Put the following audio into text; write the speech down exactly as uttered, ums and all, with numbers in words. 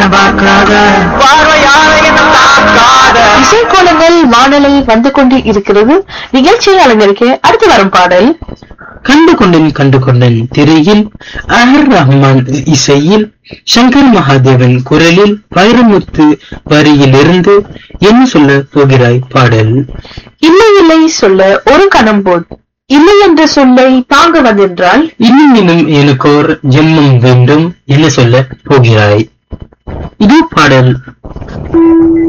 பார்க்காத பார்வையால என்ன தாக்காத இசைக்கோலங்கள் வானொலி வந்து கொண்டு இருக்கிறது. நிகழ்ச்சியை அலங்கரிக்க அடுத்து வரும் பாடல் கண்டு கொண்டேன் கண்டு கொண்டேன் திரையில் ஆர் ரஹ்மான் இசையில் சங்கர் மகாதேவன் குரலில் வைரமுத்து வரியிலிருந்து என்ன சொல்ல போகிறாய் பாடல். இல்லை இல்லை சொல்ல ஒரு கணம் போல் இல்லை என்ற சொல்லை தாங்க வந்தென்றால் இன்னும் இன்னும் எனக்கோர் ஜென்மம் வேண்டும் என்ன சொல்ல போகிறாய். இது பாடல்.